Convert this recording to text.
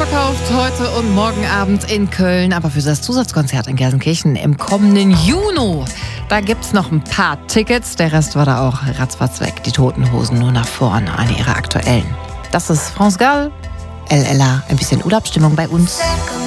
ausverkauft heute und morgen Abend in Köln. Aber für das Zusatzkonzert in Gelsenkirchen im kommenden Juni, da gibt's noch ein paar Tickets. Der Rest war da auch ratzfatz weg. Die Toten Hosen nur nach vorne, eine ihrer aktuellen. Das ist France Gall, LLA, ein bisschen Urlaubsstimmung bei uns.